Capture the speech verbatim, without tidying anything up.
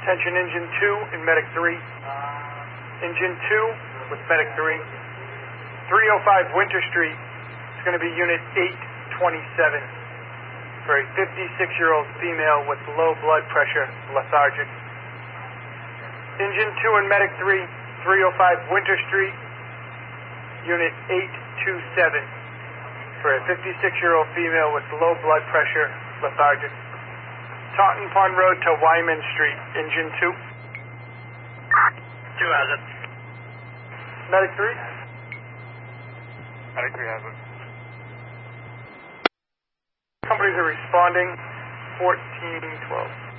Attention Engine two and Medic three. Engine two with Medic three. three oh five Winter Street. It's going to be Unit eight twenty-seven for a fifty-six-year-old female with low blood pressure, lethargic. Engine two and Medic three, three oh five Winter Street, Unit eight twenty-seven for a fifty-six-year-old female with low blood pressure, lethargic. Taunton Pond Road to Wyman Street, Engine two. two has it. Medic three. Medic three has it. Companies are responding, fourteen twelve.